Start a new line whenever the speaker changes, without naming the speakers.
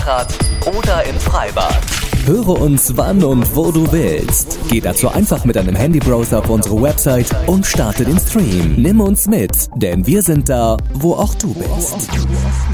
oder im Freibad.
Höre uns wann und wo du willst. Geh dazu einfach mit deinem Handybrowser auf unsere Website und starte den Stream. Nimm uns mit, denn wir sind da, wo auch du bist.